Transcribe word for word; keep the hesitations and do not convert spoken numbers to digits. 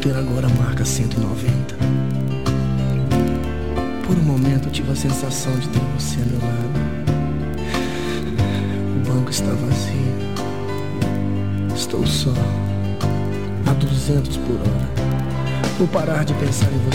bater agora marca cento e noventa. Por um momento eu tive a sensação de ter você ao meu lado. O banco está vazio. Estou só, a duzentos por hora. Vou parar de pensar em